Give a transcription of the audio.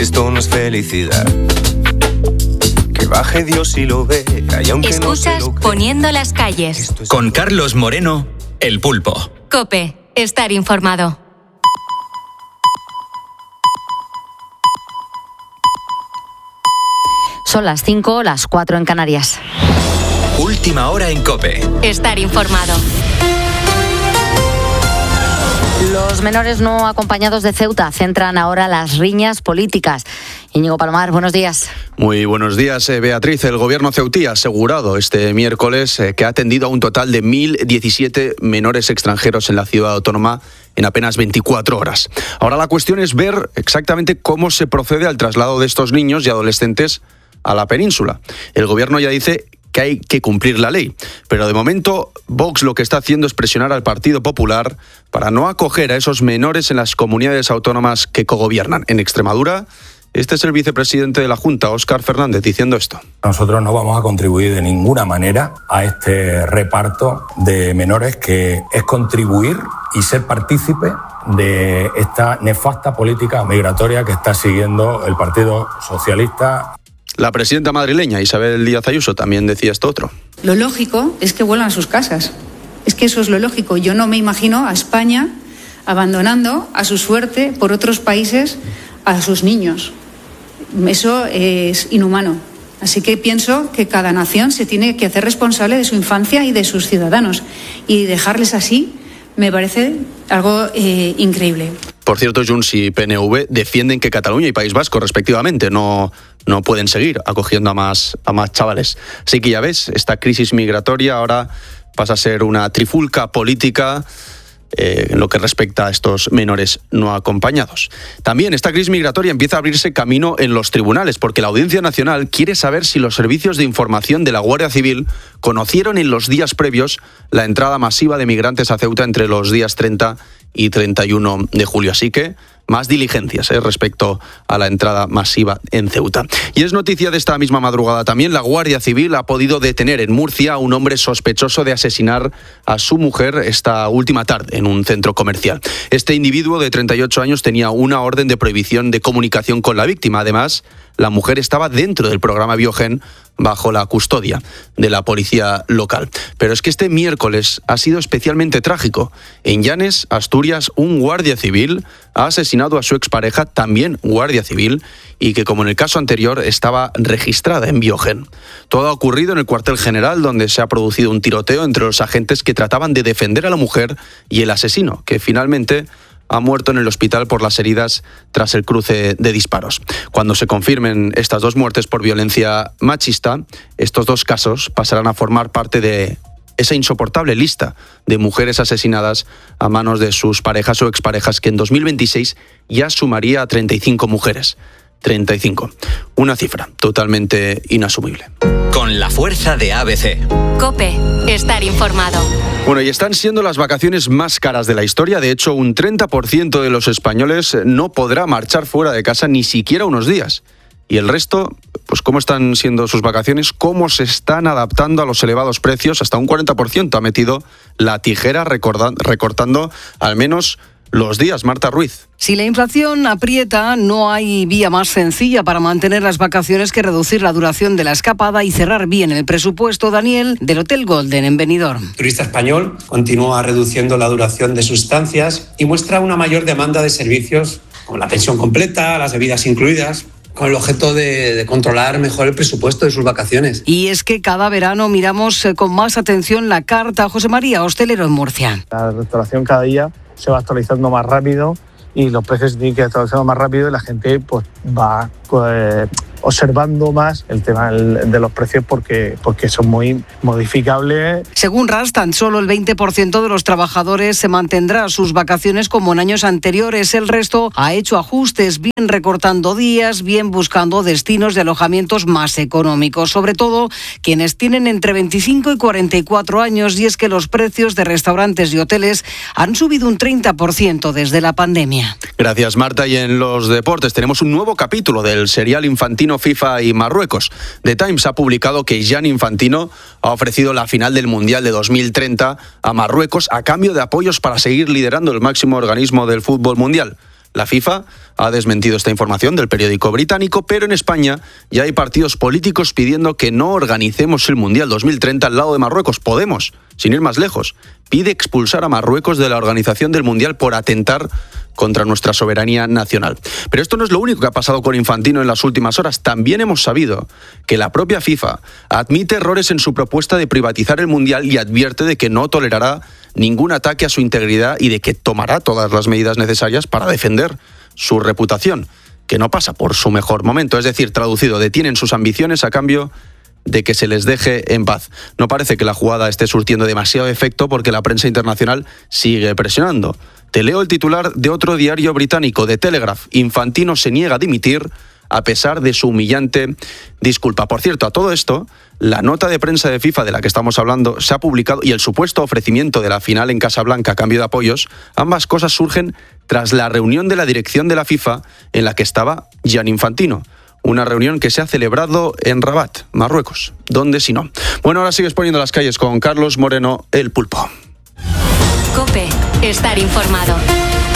si esto no es felicidad. Que baje Dios y lo ve. Escuchas no se lo Poniendo las calles. Con Carlos Moreno, El Pulpo. COPE. Estar informado. Son las 5, las 4 en Canarias. Última hora en COPE. Estar informado. Los menores no acompañados de Ceuta centran ahora las riñas políticas. Íñigo Palomar, buenos días. Muy buenos días, Beatriz. El gobierno ceutí ha asegurado este miércoles que ha atendido a un total de 1.017 menores extranjeros en la ciudad autónoma en apenas 24 horas. Ahora la cuestión es ver exactamente cómo se procede al traslado de estos niños y adolescentes a la península. El gobierno ya dice que hay que cumplir la ley, pero de momento Vox lo que está haciendo es presionar al Partido Popular para no acoger a esos menores en las comunidades autónomas que cogobiernan. En Extremadura, este es el vicepresidente de la Junta, Óscar Fernández, diciendo esto. Nosotros no vamos a contribuir de ninguna manera a este reparto de menores, que es contribuir y ser partícipe de esta nefasta política migratoria que está siguiendo el Partido Socialista. La presidenta madrileña, Isabel Díaz Ayuso, también decía esto otro. Lo lógico es que vuelvan a sus casas. Es que eso es lo lógico. Yo no me imagino a España abandonando a su suerte por otros países a sus niños. Eso es inhumano. Así que pienso que cada nación se tiene que hacer responsable de su infancia y de sus ciudadanos. Y dejarles así me parece algo increíble. Por cierto, Junts y PNV defienden que Cataluña y País Vasco, respectivamente, no pueden seguir acogiendo a más chavales. Así que ya ves, esta crisis migratoria ahora pasa a ser una trifulca política en lo que respecta a estos menores no acompañados. También esta crisis migratoria empieza a abrirse camino en los tribunales, porque la Audiencia Nacional quiere saber si los servicios de información de la Guardia Civil conocieron en los días previos la entrada masiva de migrantes a Ceuta entre los días 30 y 31 de julio. Así que más diligencias respecto a la entrada masiva en Ceuta. Y es noticia de esta misma madrugada también, la Guardia Civil ha podido detener en Murcia a un hombre sospechoso de asesinar a su mujer esta última tarde en un centro comercial. Este individuo de 38 años tenía una orden de prohibición de comunicación con la víctima. Además, la mujer estaba dentro del programa Biogen bajo la custodia de la policía local. Pero es que este miércoles ha sido especialmente trágico. En Llanes, Asturias, un guardia civil ha asesinado a su expareja, también guardia civil, y que, como en el caso anterior, estaba registrada en Biogen. Todo ha ocurrido en el cuartel general, donde se ha producido un tiroteo entre los agentes que trataban de defender a la mujer y el asesino, que finalmente ha muerto en el hospital por las heridas tras el cruce de disparos. Cuando se confirmen estas dos muertes por violencia machista, estos dos casos pasarán a formar parte de esa insoportable lista de mujeres asesinadas a manos de sus parejas o exparejas, que en 2026 ya sumaría a 35 mujeres. 35. Una cifra totalmente inasumible. Con la fuerza de ABC. COPE. Estar informado. Bueno, y están siendo las vacaciones más caras de la historia. De hecho, un 30% de los españoles no podrá marchar fuera de casa ni siquiera unos días. Y el resto, pues ¿cómo están siendo sus vacaciones? ¿Cómo se están adaptando a los elevados precios? Hasta un 40% ha metido la tijera recortando al menos los días. Marta Ruiz. Si la inflación aprieta, no hay vía más sencilla para mantener las vacaciones que reducir la duración de la escapada y cerrar bien el presupuesto. Daniel, del Hotel Golden en Benidorm. El turista español continúa reduciendo la duración de sus estancias y muestra una mayor demanda de servicios como la pensión completa, las bebidas incluidas, con el objeto de controlar mejor el presupuesto de sus vacaciones. Y es que cada verano miramos con más atención la carta. José María, hostelero en Murcia. La restauración cada día se va actualizando más rápido y los precios tienen que ir actualizando más rápido y la gente pues va observando más el tema de los precios porque son muy modificables. Según RAS, tan solo el 20% de los trabajadores se mantendrá sus vacaciones como en años anteriores. El resto ha hecho ajustes, bien recortando días, bien buscando destinos de alojamientos más económicos. Sobre todo quienes tienen entre 25 y 44 años, y es que los precios de restaurantes y hoteles han subido un 30% desde la pandemia. Gracias, Marta. Y en los deportes tenemos un nuevo capítulo del serial infantino FIFA y Marruecos. The Times ha publicado que Gianni Infantino ha ofrecido la final del Mundial de 2030 a Marruecos a cambio de apoyos para seguir liderando el máximo organismo del fútbol mundial. La FIFA ha desmentido esta información del periódico británico, pero en España ya hay partidos políticos pidiendo que no organicemos el Mundial 2030 al lado de Marruecos. Podemos, sin ir más lejos, pide expulsar a Marruecos de la organización del Mundial por atentar contra nuestra soberanía nacional. Pero esto no es lo único que ha pasado con Infantino en las últimas horas. También hemos sabido que la propia FIFA admite errores en su propuesta de privatizar el Mundial y advierte de que no tolerará ningún ataque a su integridad y de que tomará todas las medidas necesarias para defender su reputación, que no pasa por su mejor momento. Es decir, traducido, detienen sus ambiciones a cambio de que se les deje en paz. No parece que la jugada esté surtiendo demasiado efecto porque la prensa internacional sigue presionando. Te leo el titular de otro diario británico, The Telegraph. Infantino se niega a dimitir a pesar de su humillante disculpa. Por cierto, a todo esto, la nota de prensa de FIFA de la que estamos hablando se ha publicado y el supuesto ofrecimiento de la final en Casablanca a cambio de apoyos, ambas cosas surgen tras la reunión de la dirección de la FIFA en la que estaba Gianni Infantino. Una reunión que se ha celebrado en Rabat, Marruecos. ¿Dónde si no? Bueno, ahora sigues poniendo las calles con Carlos Moreno, el Pulpo. COPE. Estar informado.